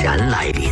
然来临。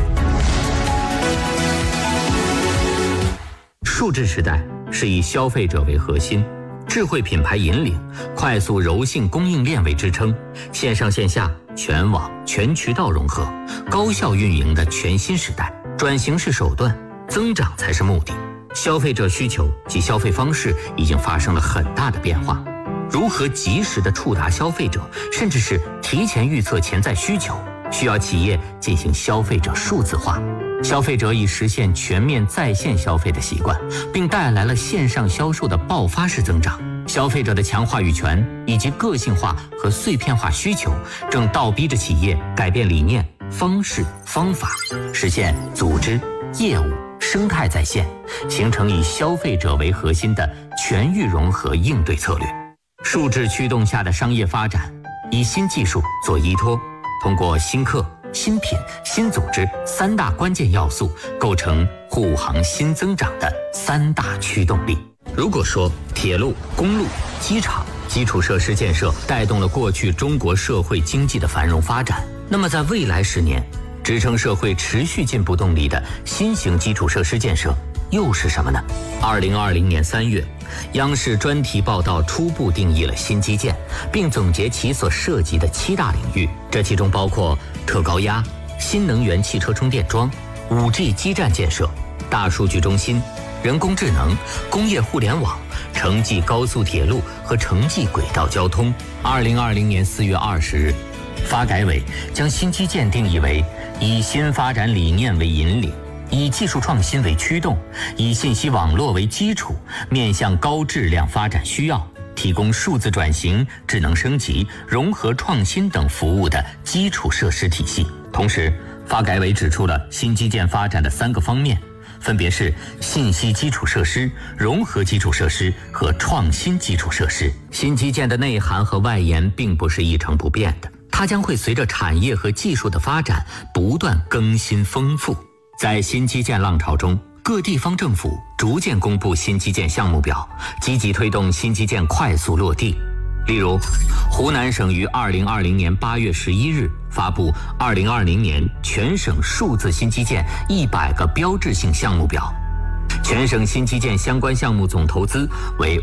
数字时代是以消费者为核心，智慧品牌引领，快速柔性供应链为支撑，线上线下全网全渠道融合，高效运营的全新时代。转型是手段，增长才是目的。消费者需求及消费方式已经发生了很大的变化，如何及时地触达消费者，甚至是提前预测潜在需求，需要企业进行消费者数字化。消费者已实现全面在线消费的习惯，并带来了线上销售的爆发式增长。消费者的强话语权以及个性化和碎片化需求，正倒逼着企业改变理念、方式、方法，实现组织、业务、生态在线，形成以消费者为核心的全域融合应对策略。数字驱动下的商业发展，以新技术做依托，通过新客、新品、新组织三大关键要素，构成护航新增长的三大驱动力。如果说铁路、公路、机场基础设施建设带动了过去中国社会经济的繁荣发展，那么在未来10年，支撑社会持续进步动力的新型基础设施建设又是什么呢？2020年3月，央视专题报道初步定义了新基建，并总结其所涉及的7大领域，这其中包括特高压、新能源汽车充电桩、5G 基站建设、大数据中心、人工智能、工业互联网、城际高速铁路和城际轨道交通。2020年4月20日，发改委将新基建定义为以新发展理念为引领，以技术创新为驱动，以信息网络为基础，面向高质量发展需要，提供数字转型、智能升级、融合创新等服务的基础设施体系。同时，发改委指出了新基建发展的3个方面，分别是信息基础设施、融合基础设施和创新基础设施。新基建的内涵和外延并不是一成不变的，它将会随着产业和技术的发展不断更新丰富。在新基建浪潮中，各地方政府逐渐公布新基建项目表，积极推动新基建快速落地。例如，湖南省于2020年8月11日发布2020年全省数字新基建100个标志性项目表，全省新基建相关项目总投资为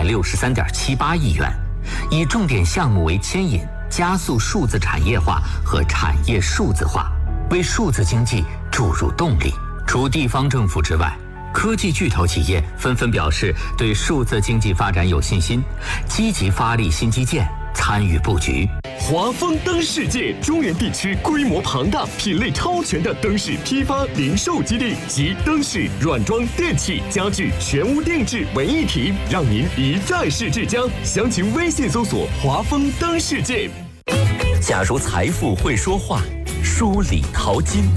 563.78亿元，以重点项目为牵引，加速数字产业化和产业数字化，为数字经济注入动力。除地方政府之外，科技巨头企业纷纷表示对数字经济发展有信心，积极发力新基建，参与布局。 华丰灯世界中原地区规模庞大、品类超全的灯饰批发零售基地，集灯饰、软装、电器、家具全屋定制为一体，让您一站式至家。详情微信搜索华丰灯世界。 假如财富会说话，梳理淘金。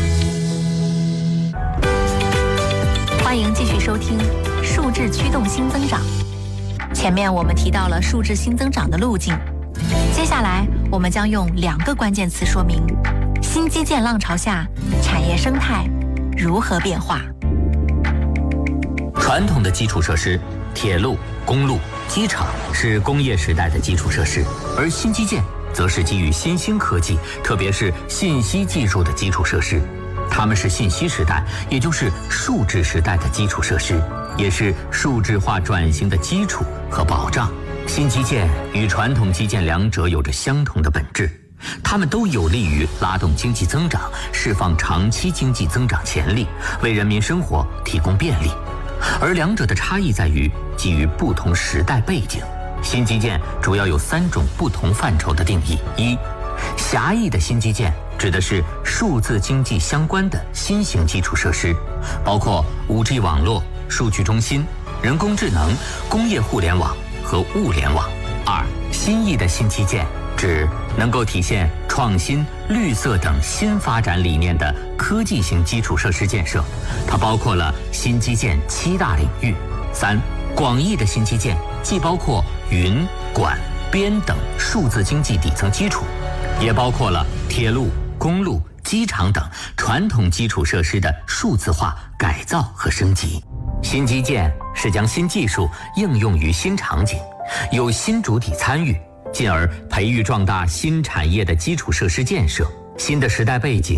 欢迎继续收听数字驱动新增长。前面我们提到了数字新增长的路径，接下来我们将用2个关键词说明新基建浪潮下产业生态如何变化。 传统的基础设施，铁路、公路、机场是工业时代的基础设施，而新基建则是基于新兴科技，特别是信息技术的基础设施。它们是信息时代，也就是数字时代的基础设施，也是数字化转型的基础和保障。新基建与传统基建两者有着相同的本质，它们都有利于拉动经济增长，释放长期经济增长潜力，为人民生活提供便利。而两者的差异在于基于不同时代背景。新基建主要有3种不同范畴的定义：一、狭义的新基建指的是数字经济相关的新型基础设施，包括 5G 网络、数据中心、人工智能、工业互联网和物联网。2、新义的新基建指能够体现创新、绿色等新发展理念的科技型基础设施建设，它包括了新基建7大领域。3、广义的新基建既包括云、管、边等数字经济底层基础，也包括了铁路、公路、机场等传统基础设施的数字化改造和升级。新基建是将新技术应用于新场景，有新主体参与，进而培育壮大新产业的基础设施建设。新的时代背景